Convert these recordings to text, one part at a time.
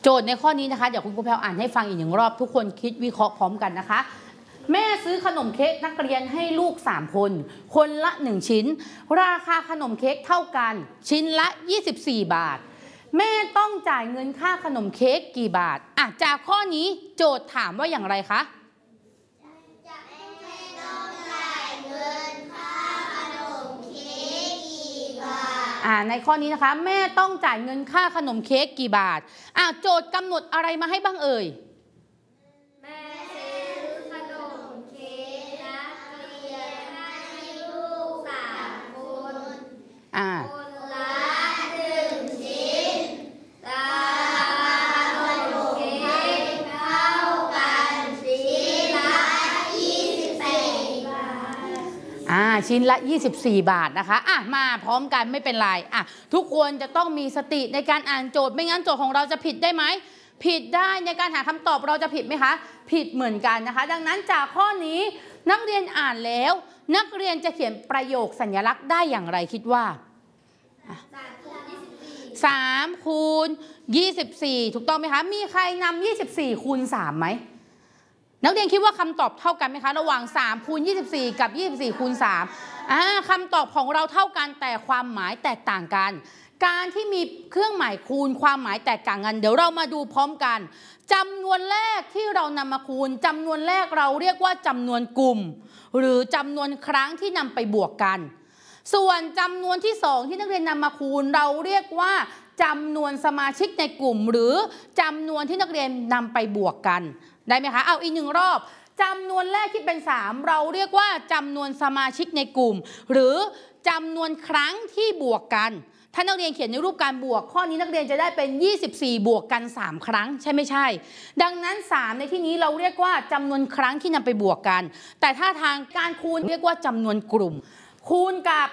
โจทย์ในข้อนี้นะคะเดี๋ยวคุณครูแพรวอ่านให้ฟังอีกหนึ่งรอบทุกคนคิดวิเคราะห์พร้อมกันนะคะแม่ซื้อขนมเค้กนักเรียนให้ลูก3คนคนละ1ชิ้นราคาขนมเค้กเท่ากันชิ้นละ24 บาทแม่ต้องจ่ายเงินค่าขนมเค้กกี่บาทจากข้อนี้โจทย์ถามว่าอย่างไรคะในข้อนี้นะคะแม่ต้องจ่ายเงินค่าขนมเค้กกี่บาทโจทย์กำหนดอะไรมาให้บ้างเอ่ยแม่ซื้อขนมเค้กนักเรียนให้ลูก3คนคนละ1ชิ้นราคาขนมเค้กเท่ากันชิ้นละ24 บาทชิ้นละ24 บาทนะคะมาพร้อมกันไม่เป็นไรทุกคนจะต้องมีสติในการอ่านโจทย์ไม่งั้นโจทย์ของเราจะผิดได้ไหมผิดได้ในการหาคำตอบเราจะผิดไหมคะผิดเหมือนกันนะคะดังนั้นจากข้อนี้นักเรียนอ่านแล้วนักเรียนจะเขียนประโยคสัญลักษณ์ได้อย่างไรคิดว่า3 คูณ 24ถูกต้องไหมคะมีใครนำ24 คูณ 3ไหมนักเรียนคิดว่าคำตอบเท่ากันไหมคะระหว่าง3 คูณ 24กับ24 คูณ 3คำตอบของเราเท่ากันแต่ความหมายแตกต่างกันการที่มีเครื่องหมายคูณความหมายแตกต่างกันเดี๋ยวเรามาดูพร้อมกันจำนวนแรกที่เรานำมาคูณจำนวนแรกเราเรียกว่าจำนวนกลุ่มหรือจำนวนครั้งที่นำไปบวกกันส่วนจำนวนที่2ที่นักเรียนนำมาคูณเราเรียกว่าจำนวนสมาชิกในกลุ่มหรือจำนวนที่นักเรียนนำไปบวกกันได้ไหมคะเอาอีก1 รอบจำนวนแรกที่เป็น3เราเรียกว่าจำนวนสมาชิกในกลุ่มหรือจำนวนครั้งที่บวกกันถ้านักเรียนเขียนในรูปการบวกข้อนี้นักเรียนจะได้เป็น24บวกกัน3ครั้งใช่ไม่ใช่ดังนั้น3ในที่นี้เราเรียกว่าจำนวนครั้งที่นำไปบวกกันแต่ถ้าทางการคูณเรียกว่าจำนวนกลุ่มคูณกับ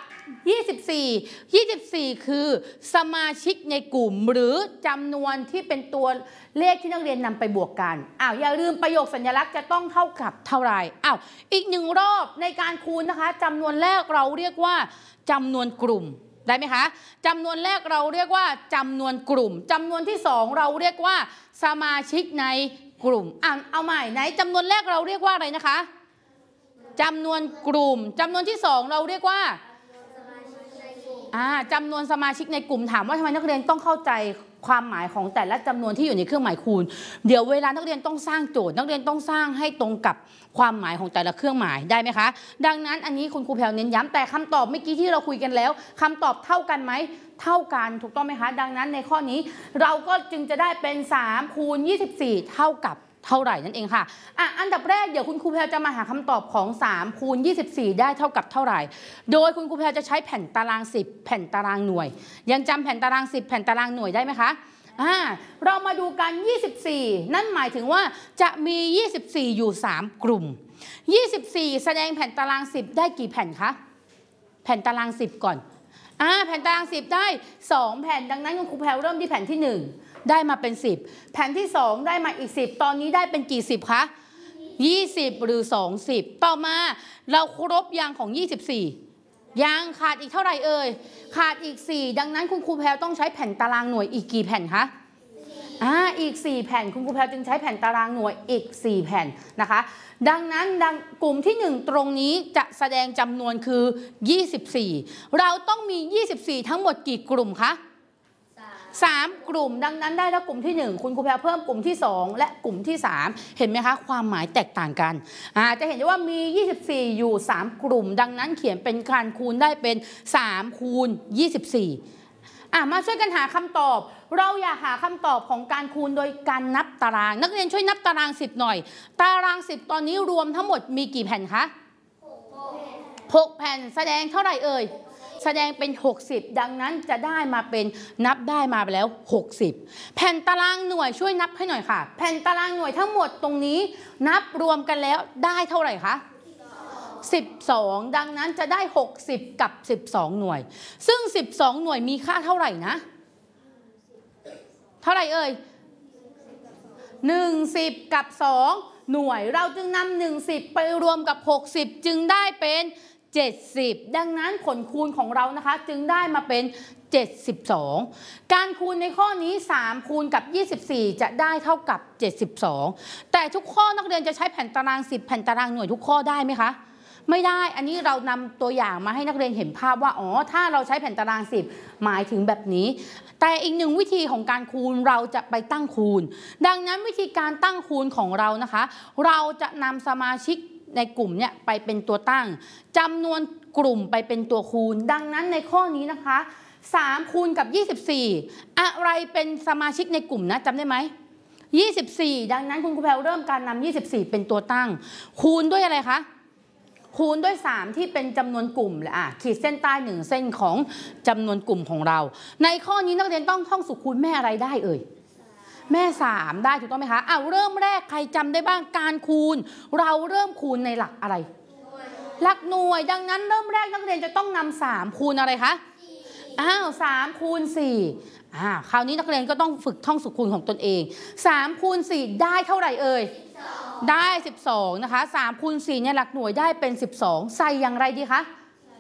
24คือสมาชิกในกลุ่มหรือจำนวนที่เป็นตัวเลขที่นักเรียนนำไปบวกกันอย่าลืมประโยคสัญลักษณ์จะต้องเท่ากับเท่าไหร่อีก1 รอบในการคูณนะคะจำนวนแรกเราเรียกว่าจำนวนกลุ่มได้ไหมคะจำนวนแรกเราเรียกว่าจำนวนกลุ่มจำนวนที่2เราเรียกว่าสมาชิกในกลุ่มเอาใหม่ไหนจำนวนแรกเราเรียกว่าอะไรนะคะจำนวนกลุ่มจำนวนที่2เราเรียกว่าจำนวนสมาชิกในกลุ่มถามว่าทำไมนักเรียนต้องเข้าใจความหมายของแต่ละจำนวนที่อยู่ในเครื่องหมายคูณเดี๋ยวเวลานักเรียนต้องสร้างโจทย์นักเรียนต้องสร้างให้ตรงกับความหมายของแต่ละเครื่องหมายได้ไหมคะดังนั้นอันนี้คุณครูแพรวเน้นย้ำแต่คำตอบเมื่อกี้ที่เราคุยกันแล้วคำตอบเท่ากันไหมเท่ากันถูกต้องไหมคะดังนั้นในข้อนี้เราก็จึงจะได้เป็น3 คูณ 24เท่ากับเท่าไหร่นั่นเองค่ะอันดับแรกเดี๋ยวคุณครูแพรวจะมาหาคำตอบของ3 คูณ 24ได้เท่ากับเท่าไหร่โดยคุณครูแพรวจะใช้แผ่นตาราง10แผ่นตารางหน่วยยังจำแผ่นตาราง10แผ่นตารางหน่วยได้ไหมคะเรามาดูกัน24นั่นหมายถึงว่าจะมี24อยู่3กลุ่ม24แสดงแผ่นตาราง10ได้กี่แผ่นคะแผ่นตาราง10ก่อนแผ่นตาราง10ได้2แผ่นดังนั้นคุณครูแพรวเริ่มที่แผ่นที่1ได้มาเป็น10แผ่นที่2ได้มาอีก10ตอนนี้ได้เป็นกี่10คะ20หรือ20ต่อมาเราครบยางของ24ยังขาดอีกเท่าไหร่เอ่ยขาดอีก4ดังนั้นคุณครูแพรวต้องใช้แผ่นตารางหน่วยอีกกี่แผ่นคะอีก4แผ่นคุณครูแพรวจึงใช้แผ่นตารางหน่วยอีก4แผ่นนะคะดังนั้นกลุ่มที่1ตรงนี้จะแสดงจำนวนคือ24เราต้องมี24ทั้งหมดกี่กลุ่มคะ3กลุ่มดังนั้นได้แล้วกลุ่มที่1คุณครูแพรวเพิ่มกลุ่มที่2และกลุ่มที่3เห็นไหมคะความหมายแตกต่างกันจะเห็นได้ว่ามี24อยู่3กลุ่มดังนั้นเขียนเป็นการคูณได้เป็น3 คูณ 24มาช่วยกันหาคำตอบเราอยากหาคำตอบของการคูณโดยการนับตารางนักเรียนช่วยนับตาราง10หน่อยตาราง10ตอนนี้รวมทั้งหมดมีกี่แผ่นคะ6แผ่นแสดงเท่าไหร่เอ่ยแสดงเป็น60ดังนั้นจะได้มาเป็นนับได้มาไปแล้ว60แผ่นตารางหน่วยช่วยนับให้หน่อยค่ะแผ่นตารางหน่วยทั้งหมดตรงนี้นับรวมกันแล้วได้เท่าไหร่คะ12ดังนั้นจะได้60กับ12หน่วยซึ่ง12หน่วยมีค่าเท่าไหร่นะเท่าไหร่เอ่ย10กับ2หน่วยเราจึงนำ10ไปรวมกับ60จึงได้เป็น 70ดังนั้นผลคูณของเรานะคะจึงได้มาเป็น72การคูณในข้อนี้3คูณกับ24จะได้เท่ากับ72แต่ทุกข้อนักเรียนจะใช้แผ่นตาราง10แผ่นตารางหน่วยทุกข้อได้ไหมคะไม่ได้อันนี้เรานำตัวอย่างมาให้นักเรียนเห็นภาพว่าอ๋อถ้าเราใช้แผ่นตาราง10หมายถึงแบบนี้แต่อีกหนึ่งวิธีของการคูณเราจะไปตั้งคูณดังนั้นวิธีการตั้งคูณของเรานะคะเราจะนำสมาชิกในกลุ่มเนี่ยไปเป็นตัวตั้งจำนวนกลุ่มไปเป็นตัวคูณดังนั้นในข้อนี้นะคะ3คูณกับ24อะไรเป็นสมาชิกในกลุ่มนะจำได้ไหม24ดังนั้นคุณครูแพรเริ่มการนำ24เป็นตัวตั้งคูณด้วยอะไรคะคูณด้วย3ที่เป็นจำนวนกลุ่มขีดเส้นใต้1เส้นของจำนวนกลุ่มของเราในข้อนี้นักเรียนต้องท่องสูตรคูณแม่อะไรได้เอ่ยแม่3ได้ถูกต้องไหมคะเริ่มแรกใครจำได้บ้างการคูณเราเริ่มคูณในหลักอะไรหลักหน่วยดังนั้นเริ่มแรกนักเรียนจะต้องนำ3คูณอะไรคะ3คูณ4คราวนี้นักเรียนก็ต้องฝึกท่องสูตรคูณของตนเอง3คูณ4ได้เท่าไหร่เอ่ยได้12นะคะ3คูณ4เนี่ยหลักหน่วยได้เป็น12ใส่อย่างไรดีคะ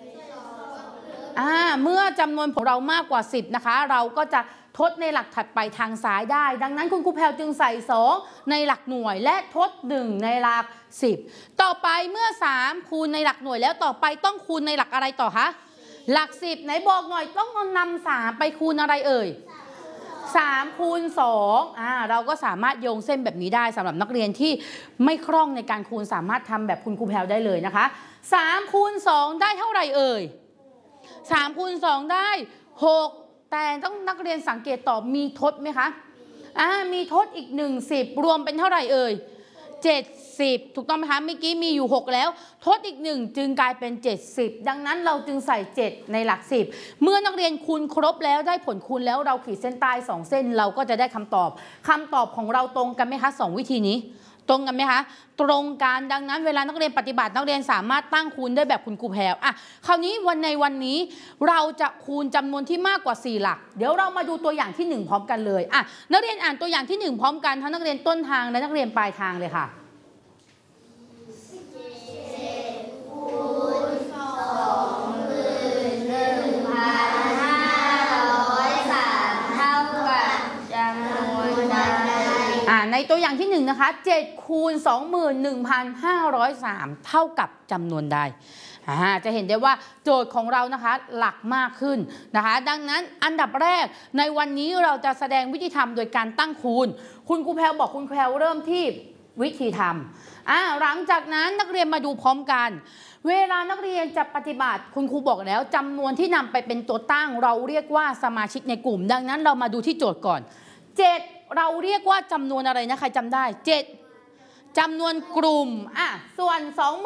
เมื่อจำนวนของเรามากกว่า10นะคะเราก็จะทดในหลักถัดไปทางซ้ายได้ดังนั้นคุณครูแพรจึงใส่2ในหลักหน่วยและทด1ในหลัก10ต่อไปเมื่อ3คูณในหลักหน่วยแล้วต่อไปต้องคูณในหลักอะไรต่อคะหลัก10ไหนบอกหน่อยต้องนำ3ไปคูณอะไรเอ่ย3คูณ2เราก็สามารถโยงเส้นแบบนี้ได้สำหรับนักเรียนที่ไม่คล่องในการคูณสามารถทำแบบคุณครูแพรได้เลยนะคะ3คูณ2ได้เท่าไหร่เอ่ย3คูณ2ได้6แต่ต้องนักเรียนสังเกตตอบมีทดไหมคะมีทดอีก10รวมเป็นเท่าไหร่เอ่ย70ถูกต้องไหมคะเมื่อกี้มีอยู่6แล้วทดอีก1จึงกลายเป็น70ดังนั้นเราจึงใส่7ในหลัก10เมื่อนักเรียนคูณครบแล้วได้ผลคูณแล้วเราขีดเส้นใต้2เส้นเราก็จะได้คำตอบของเราตรงกันไหมคะ2วิธีนี้ตรงกันไหมคะตรงกันดังนั้นเวลานักเรียนปฏิบัตินักเรียนสามารถตั้งคูณได้แบบคุณครูแพรคราวนี้ในวันนี้เราจะคูณจำนวนที่มากกว่า4หลักเดี๋ยวเรามาดูตัวอย่างที่1พร้อมกันเลยนักเรียนอ่านตัวอย่างที่1พร้อมกันทั้งนักเรียนต้นทางและนักเรียนปลายทางเลยค่ะในตัวอย่างที่1นะคะ7คูณ 21,503 เท่ากับจำนวนใดจะเห็นได้ว่าโจทย์ของเรานะคะหลักมากขึ้นนะคะดังนั้นอันดับแรกในวันนี้เราจะแสดงวิธีทำโดยการตั้งคูณคุณครูแพรบอกคุณครูแพรเริ่มที่วิธีทำหลังจากนั้นนักเรียนมาดูพร้อมกันเวลานักเรียนจะปฏิบัติคุณครูบอกแล้วจำนวนที่นำไปเป็นตัวตั้งเราเรียกว่าสมาชิกในกลุ่มดังนั้นเรามาดูที่โจทย์ก่อน7เราเรียกว่าจำนวนอะไรนะใครจำได้7จำนวนกลุ่มส่วน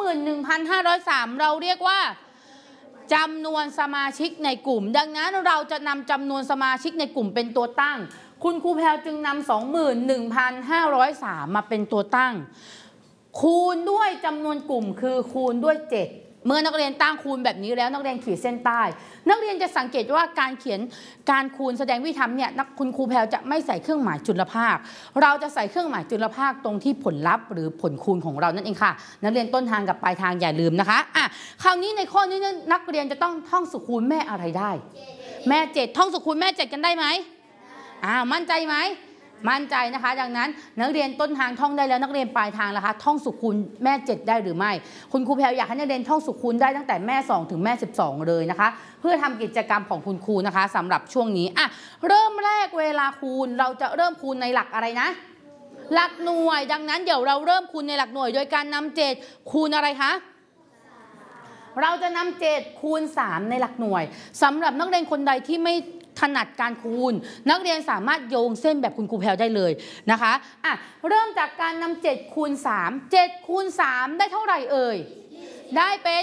21,503 เราเรียกว่าจำนวนสมาชิกในกลุ่มดังนั้นเราจะนำจำนวนสมาชิกในกลุ่มเป็นตัวตั้งคุณครูแพรจึงนำ 21,503 มาเป็นตัวตั้งคูณด้วยจำนวนกลุ่มคือคูณด้วย7เมื่อนักเรียนตั้งคูณแบบนี้แล้วนักเรียนขีดเส้นใต้นักเรียนจะสังเกตว่าการเขียนการคูณแสดงวิธีทำเนี่ยคุณครูแพรจะไม่ใส่เครื่องหมายจุลภาคเราจะใส่เครื่องหมายจุลภาคตรงที่ผลลัพธ์หรือผลคูณของเรานั่นเองค่ะนักเรียนต้นทางกับปลายทางอย่าลืมนะคะคราวนี้ในข้อนี้นักเรียนจะต้องท่องสูตรคูณแม่อะไรได้แม่7ท่องสูตรคูณแม่7กันได้ไหมมั่นใจไหมมั่นใจนะคะดังนั้นนักเรียนต้นทางท่องได้แล้วนักเรียนปลายทางล่ะคะท่องสูตรคูณแม่7ได้หรือไม่คุณครูแพรอยากให้นักเรียนท่องสูตรคูณได้ตั้งแต่แม่2ถึงแม่12เลยนะคะเพื่อทำกิจกรรมของคุณครูนะคะสำหรับช่วงนี้เริ่มแรกเวลาคูณเราจะเริ่มคูณในหลักอะไรนะหลักหน่วยดังนั้นเดี๋ยวเราเริ่มคูณในหลักหน่วยโดยการนำ7คูณอะไรคะเราจะนำ7คูณ3ในหลักหน่วยสำหรับนักเรียนคนใดที่ไม่ถนัดการคูณนักเรียนสามารถโยงเส้นแบบคุณครูแพรได้เลยนะคะเริ่มจากการนำ7คูณ3 7คูณ3ได้เท่าไหร่เอ่ยได้เป็น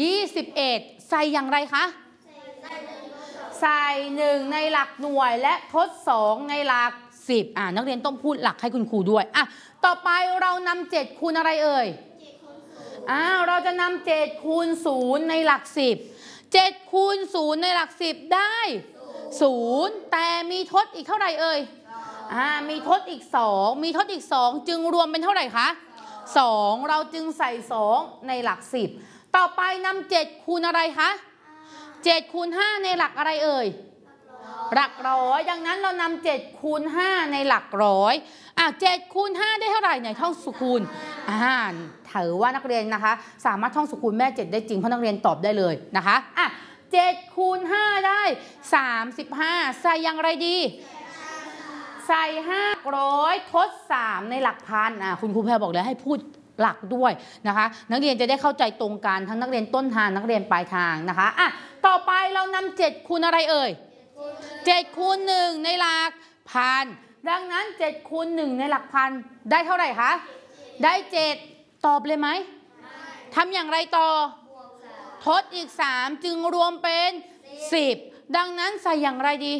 21ใส่อย่างไรคะใส่1ในหลักหน่วยและทด2ในหลัก10นักเรียนต้องพูดหลักให้คุณครูด้วยต่อไปเรานำ7คูณอะไรเอ่ยเราจะนำ7คูณ0ในหลัก10 7คูณ0ในหลัก10ได้0แต่มีทดอีกเท่าไหร่เอ่ยมีทดอีก2จึงรวมเป็นเท่าไหร่คะ2เราจึงใส่2ในหลัก10 ต่อไปนำ7คูณอะไรคะ7คูณ5ในหลักอะไรเอ่ยหลักร้อยดังนั้นเรานำ7คูณ5ในหลักร้อย7คูณ5ได้เท่าไหร่เนี่ยท่องสุคูณถือว่านักเรียนนะคะสามารถท่องสุคูณแม่7ได้จริงเพราะนักเรียนตอบได้เลยนะคะ7คูณ5ได้35ใส่อย่างไรดีใส่500ทด3ในหลักพันคุณครูแพรบอกแล้วให้พูดหลักด้วยนะคะนักเรียนจะได้เข้าใจตรงกันทั้งนักเรียนต้นทางนักเรียนปลายทางนะคะต่อไปเรานำ7คูณอะไรเอ่ย7คูณ1ในหลักพันดังนั้น7คูณ1ในหลักพันได้เท่าไหร่คะได้7ตอบเลยไหมทำอย่างไรต่อทดอีก3จึงรวมเป็น10ดังนั้นใส่อย่างไรดี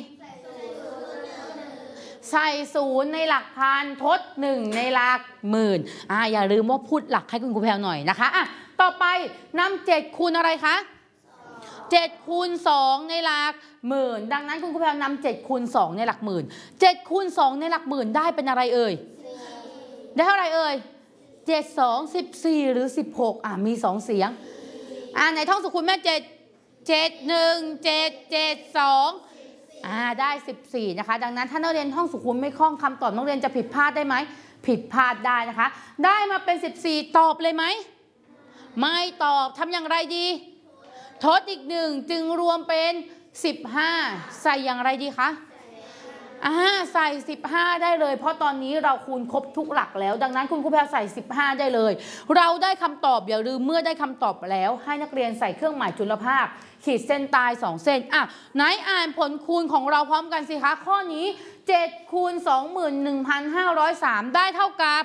ใส่0ในหลักพันทด1ในหลักหมื่นอย่าลืมว่าพูดหลักให้คุณครูแพรหน่อยนะคะต่อไปนำ7คูณอะไรคะ7คูณ2ในหลักหมื่นดังนั้นคุณครูแพรนำ7คูณ2ในหลักหมื่น7คูณ2ในหลักหมื่นได้เป็นอะไรเอ่ยได้เท่าไหร่เอ่ย7 2 14หรือ16มี2เสียงในท่องสุคูณแม่7 7 1 7 7 2ได้14นะคะดังนั้นถ้านักเรียนท่องสุคูณไม่คล่องคำตอบนักเรียนจะผิดพลาดได้ไหมผิดพลาดได้นะคะได้มาเป็น14ตอบเลยไหมไม่ตอบทำอย่างไรดีทดอีก1จึงรวมเป็น15ใส่อย่างไรดีคะใส่15ได้เลยเพราะตอนนี้เราคูณครบทุกหลักแล้วดังนั้นคุณครูแพรใส่15ได้เลยเราได้คำตอบอย่าลืมเมื่อได้คำตอบแล้วให้นักเรียนใส่เครื่องหมายจุลภาคขีดเส้นตาย2เส้นไหนอ่านผลคูณของเราพร้อมกันสิคะข้อนี้7คูณ 21,503 ได้เท่ากับ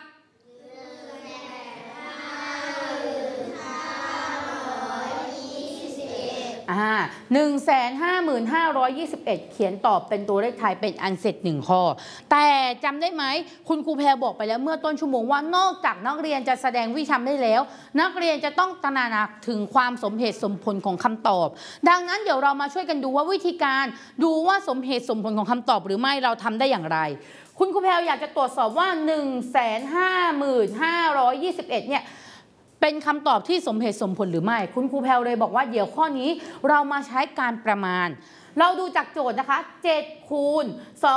155,521เขียนตอบเป็นตัวเลขไทยเป็นอันเสร็จ1ข้อแต่จำได้ไหมคุณครูแพรบอกไปแล้วเมื่อต้นชั่วโมงว่านอกจากนักเรียนจะแสดงวิชาได้แล้วนักเรียนจะต้องตระหนักถึงความสมเหตุสมผลของคำตอบดังนั้นเดี๋ยวเรามาช่วยกันดูว่าวิธีการดูว่าสมเหตุสมผลของคำตอบหรือไม่เราทำได้อย่างไรคุณครูแพรอยากจะตรวจสอบว่า 155,521 เนี่ยเป็นคำตอบที่สมเหตุสมผลหรือไม่คุณครูแพรเลยบอกว่าเดี๋ยวข้อนี้เรามาใช้การประมาณเราดูจากโจทย์นะคะ7คูณ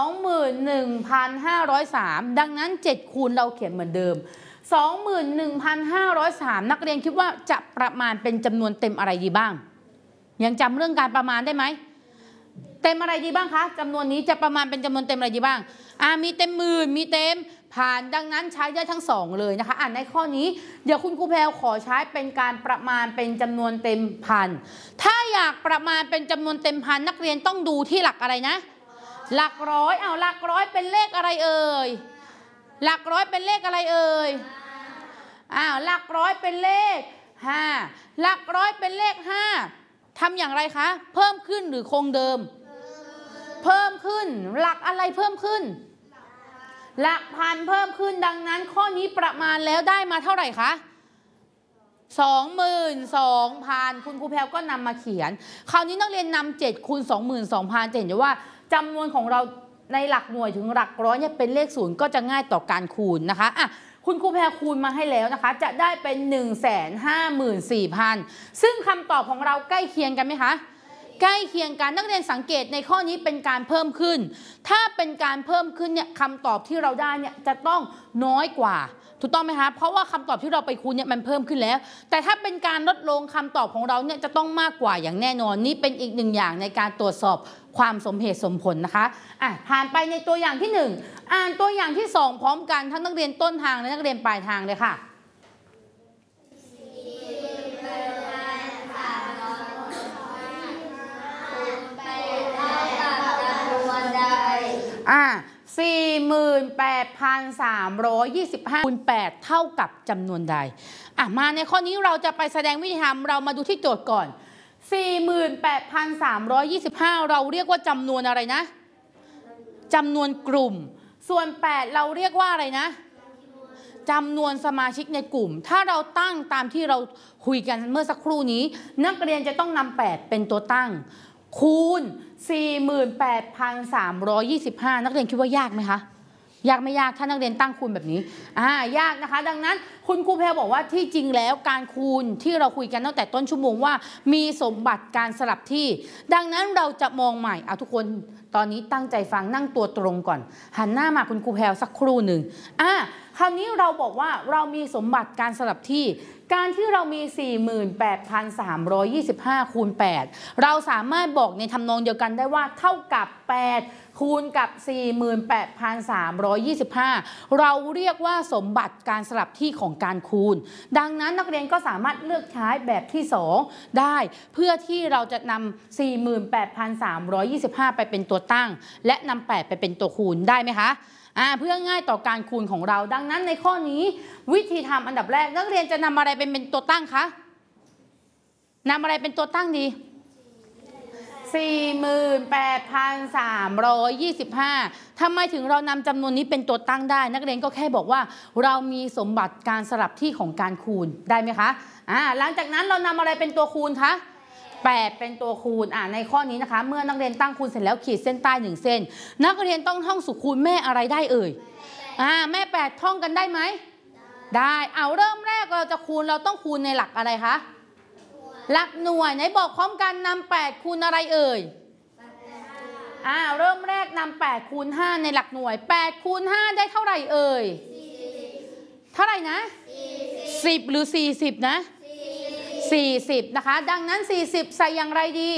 21,503 ดังนั้น7คูณเราเขียนเหมือนเดิม 21,503 นักเรียนคิดว่าจะประมาณเป็นจำนวนเต็มอะไรดีบ้างยังจำเรื่องการประมาณได้ไหมเต็มอะไรดีบ้างคะจำนวนนี้จะประมาณเป็นจำนวนเต็มอะไรดีบ้างมีเต็มหมื่นมีเต็มผ่านดังนั้นใช้ได้ทั้ง2เลยนะคะในข้อนี้เดี๋ยวคุณครูแพรขอใช้เป็นการประมาณเป็นจำนวนเต็มพันถ้าอยากประมาณเป็นจำนวนเต็มพันนักเรียนต้องดูที่หลักอะไรนะหลักร้อยหลักร้อยเป็นเลขอะไรเอ่ยหลักร้อยเป็นเลขอะไรเอ่ยหลักร้อยเป็นเลข5หลักร้อยเป็นเลข5ทำอย่างไรคะเพิ่มขึ้นหรือคงเดิมเพิ่มขึ้นหลักอะไรเพิ่มขึ้นหลักพันเพิ่มขึ้นดังนั้นข้อนี้ประมาณแล้วได้มาเท่าไหร่คะ 22,000 คุณครูแพรก็นำมาเขียนคราวนี้นักเรียนนำ7คูณ 22,000 จะเห็นว่าจำนวนของเราในหลักหน่วยถึงหลักร้อยเนี่ยเป็นเลขศูนย์ก็จะง่ายต่อการคูณนะคะคุณครูแพรคูณมาให้แล้วนะคะจะได้เป็น 154,000 ซึ่งคำตอบของเราใกล้เคียงกันไหมคะใกล้เคียงกันนักเรียนสังเกตในข้อนี้เป็นการเพิ่มขึ้นถ้าเป็นการเพิ่มขึ้นเนี่ยคำตอบที่เราได้เนี่ยจะต้องน้อยกว่าถูกต้องไหมคะเพราะว่าคำตอบที่เราไปคูณเนี่ยมันเพิ่มขึ้นแล้วแต่ถ้าเป็นการลดลงคำตอบของเราเนี่ยจะต้องมากกว่าอย่างแน่นอนนี่เป็นอีกหนึ่งอย่างในการตรวจสอบความสมเหตุสมผลนะคะผ่านไปในตัวอย่างที่1อ่านตัวอย่างที่2พร้อมกันทั้งนักเรียนต้นทางและนักเรียนปลายทางเลยค่ะ48,325 คูณ 8 เท่ากับจำนวนใดมาในข้อนี้เราจะไปแสดงวิธีทำเรามาดูที่โจทย์ก่อน 48,325 เราเรียกว่าจำนวนอะไรนะจำนวนกลุ่มส่วน8เราเรียกว่าอะไรนะจำนวนสมาชิกในกลุ่มถ้าเราตั้งตามที่เราคุยกันเมื่อสักครู่นี้นักเรียนจะต้องนำ8เป็นตัวตั้งคูณ 48,325 นักเรียนคิดว่ายากไหมคะยากไม่ยากถ้านักเรียนตั้งคูณแบบนี้ยากนะคะดังนั้นคุณครูแพรบอกว่าที่จริงแล้วการคูณที่เราคุยกันตั้งแต่ต้นชั่วโมงว่ามีสมบัติการสลับที่ดังนั้นเราจะมองใหม่เอาทุกคนตอนนี้ตั้งใจฟังนั่งตัวตรงก่อนหันหน้ามาคุณครูแพรสักครู่หนึ่งคราวนี้เราบอกว่าเรามีสมบัติการสลับที่การที่เรามี 48,325 คูณ 8เราสามารถบอกในทำนองเดียวกันได้ว่าเท่ากับ 8 คูณกับ 48,325 เราเรียกว่าสมบัติการสลับที่ของการคูณดังนั้นนักเรียนก็สามารถเลือกใช้แบบที่ 2 ได้เพื่อที่เราจะนำ 48,325 ไปเป็นตัวตั้งและนำ 8 ไปเป็นตัวคูณได้ไหมคะเพื่อง่ายต่อการคูณของเราดังนั้นในข้อนี้วิธีทำอันดับแรกนักเรียนจะนำอะไรเป็นตัวตั้งคะนำอะไรเป็นตัวตั้งดี 48,325 ทำไมถึงเรานำจำนวนนี้เป็นตัวตั้งได้นักเรียนก็แค่บอกว่าเรามีสมบัติการสลับที่ของการคูณได้ไหมคะหลังจากนั้นเรานำอะไรเป็นตัวคูณคะ8เป็นตัวคูณในข้อนี้นะคะเมื่อนักเรียนตั้งคูณเสร็จแล้วขีดเส้นใต้1เส้นนักเรียนต้องท่องสูตรคูณแม่อะไรได้เอ่ยแม่8ท่องกันได้ไหมได้เอาเริ่มแรกเราจะคูณเราต้องคูณในหลักอะไรคะหลักหน่วยไหนบอกพร้อมกันนำ8คูณอะไรเอ่ยเริ่มแรกนำ8คูณ5ในหลักหน่วย8คูณ5ได้เท่าไหร่เอ่ยเท่าไหร่นะ10หรือ40นะ40นะคะดังนั้น40ใส่อย่างไรดี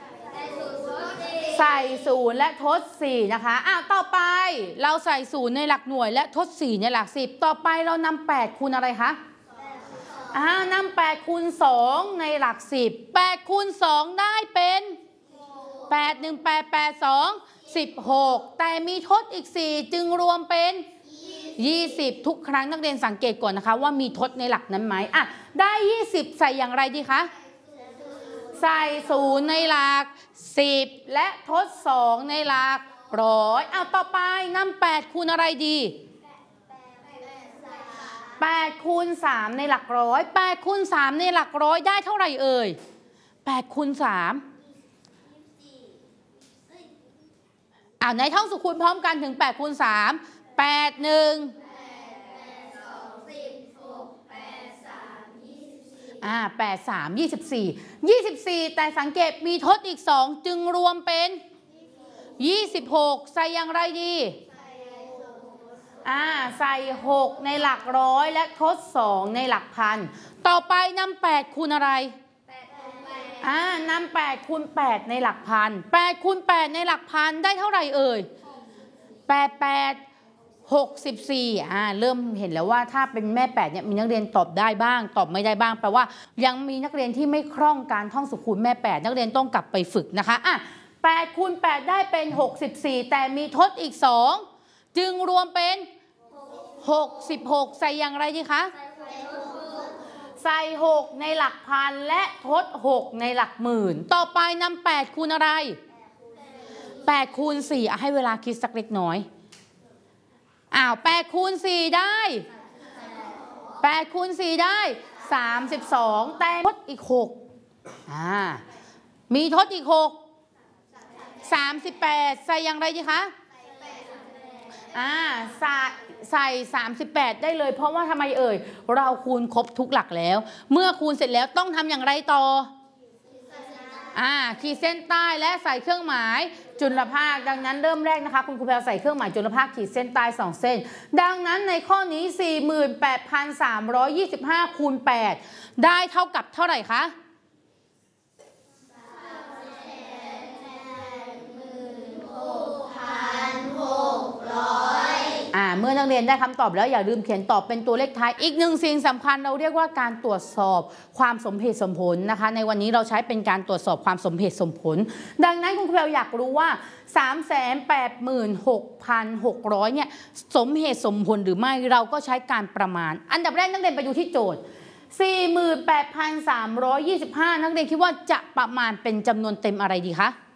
ใส่0และทด4นะคะต่อไปเราใส่0ในหลักหน่วยและทด4ในหลัก10ต่อไปเรานำ8คูณอะไรคะนำ8คูณ2ในหลัก10 8คูณ2ได้เป็น8 1 8 8 2 16แต่มีทดอีก4จึงรวมเป็น20ทุกครั้งนักเรียนสังเกตก่อนนะคะว่ามีทดในหลักนั้นไหมได้20ใส่อย่างไรดีคะใส่0ในหลัก10และทด2ในหลัก100ต่อไปนำ8คูณอะไรดี8คูณ3ในหลัก100 8คูณ3ในหลัก100ได้เท่าไหร่เอ่ย8คูณ3ในท่องสูตรคูณพร้อมกันถึง8คูณ3 8 1 8 2 24แต่สังเกตมีทดอีก2จึงรวมเป็น26ใส่อย่างไรดีใส่6ในหลักร้อยและทด2ในหลักพันต่อไปนำ8คูณอะไรนำ8คูณ8ในหลักพัน8คูณ8ในหลักพันได้เท่าไหร่เอ่ย8 64เริ่มเห็นแล้วว่าถ้าเป็นแม่8เนี่ยมีนักเรียนตอบได้บ้างตอบไม่ได้บ้างแปลว่ายังมีนักเรียนที่ไม่คล่องการท่องสูตรคูณแม่8นักเรียนต้องกลับไปฝึกนะคะ8คูณ8ได้เป็น64แต่มีทดอีก2จึงรวมเป็น66ใส่อย่างไรดีคะใส่6ในหลักพันและทด6ในหลักหมื่นต่อไปนำ8คูณอะไร8คูณ4ให้เวลาคิดสักเล็กน้อย8คูณ4ได้8คูณ4ได้32แต่ทดอีก6มีทดอีก6 38ใส่อย่างไรดีคะใส่38ได้เลยเพราะว่าทำไมเอ่ยเราคูณครบทุกหลักแล้วเมื่อคูณเสร็จแล้วต้องทำอย่างไรต่อขีดเส้นใต้และใส่เครื่องหมายจุลภาคดังนั้นเริ่มแรกนะคะคุณครูแพรใส่เครื่องหมายจุลภาคขีดเส้นใต้2เส้นดังนั้นในข้อนี้ 48,325 คูณ 8ได้เท่ากับเท่าไหร่คะเมื่อนักเรียนได้คำตอบแล้วอย่าลืมเขียนตอบเป็นตัวเลขท้ายอีกหนึ่งสิ่งสำคัญเราเรียกว่าการตรวจสอบความสมเหตุสมผลนะคะในวันนี้เราใช้เป็นการตรวจสอบความสมเหตุสมผลดังนั้นคุณครูอยากรู้ว่า 386,600 เนี่ยสมเหตุสมผลหรือไม่เราก็ใช้การประมาณอันดับแรกนักเรียนไปดูที่โจทย์ 48,325 นักเรียนคิดว่าจะประมาณเป็นจำนวนเต็มอะไรดีคะ